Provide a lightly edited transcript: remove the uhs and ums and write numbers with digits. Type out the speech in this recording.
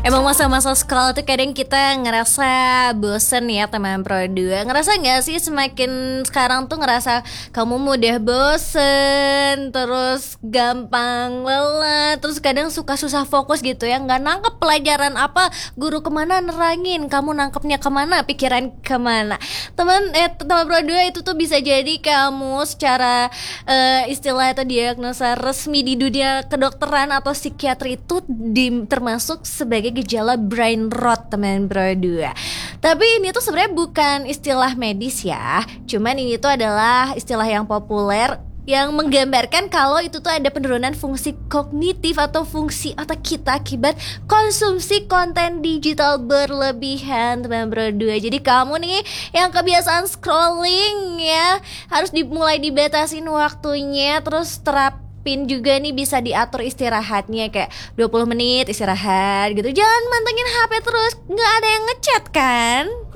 Emang masa-masa sekolah tuh kadang kita ngerasa bosen ya teman Pro 2. Ngerasa gak sih semakin sekarang tuh ngerasa kamu mudah bosen, terus gampang lelah, terus kadang suka susah fokus gitu ya, nggak nangkep pelajaran apa, guru kemana nerangin, kamu nangkepnya kemana, pikiran kemana. Teman Pro 2 itu tuh bisa jadi kamu secara istilah atau diagnosa resmi di dunia kedokteran atau psikiatri itu termasuk sebagai gejala brain rot teman Pro 2. Tapi ini tuh sebenarnya bukan istilah medis ya. Cuman ini tuh adalah istilah yang populer yang menggambarkan kalau itu tuh ada penurunan fungsi kognitif atau fungsi otak kita akibat konsumsi konten digital berlebihan teman Pro 2. Jadi kamu nih yang kebiasaan scrolling ya, harus dimulai dibatasin waktunya, terus terapin juga nih bisa diatur istirahatnya kayak 20 menit istirahat gitu. Jangan mantengin HP terus, nggak ada yang ngechat kan?